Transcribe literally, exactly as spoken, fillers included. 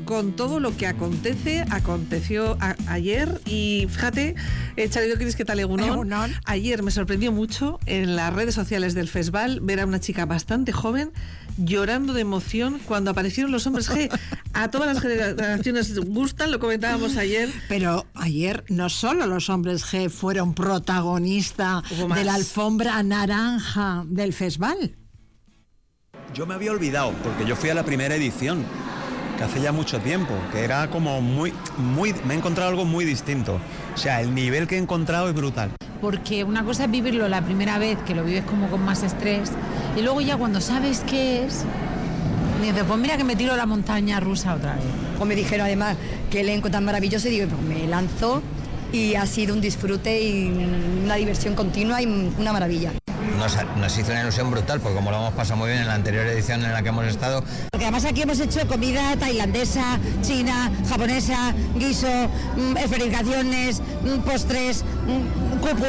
con todo lo que acontece, aconteció a, ayer y fíjate, eh, Charidoquiris, ¿qué tal, Egunon? Egunon. Ayer me sorprendió mucho en las redes sociales del festival ver a una chica bastante joven llorando de emoción cuando aparecieron los hombres G. A todas las generaciones gustan, lo comentábamos ayer. Pero ayer no solo los hombres G fueron protagonistas de la alfombra naranja del festival. Yo me había olvidado, porque yo fui a la primera edición, que hace ya mucho tiempo, que era como muy, muy, me he encontrado algo muy distinto. O sea, el nivel que he encontrado es brutal. Porque una cosa es vivirlo la primera vez, que lo vives como con más estrés, y luego ya cuando sabes qué es, dices, pues mira que me tiro la montaña rusa otra vez. O me dijeron además que elenco tan maravilloso y digo, pues me lanzo y ha sido un disfrute y una diversión continua y una maravilla. Nos, nos hizo una ilusión brutal, porque como lo hemos pasado muy bien en la anterior edición en la que hemos estado. Porque además aquí hemos hecho comida tailandesa, china, japonesa, guiso, esferificaciones, postres, cupo.